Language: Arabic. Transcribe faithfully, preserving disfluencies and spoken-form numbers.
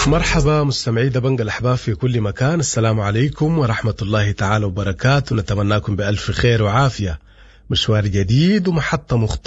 مرحبا مستمعي دبنج الأحباب في كل مكان، السلام عليكم ورحمة الله تعالى وبركاته. نتمناكم بألف خير وعافية. مشوار جديد ومحطة مختلفة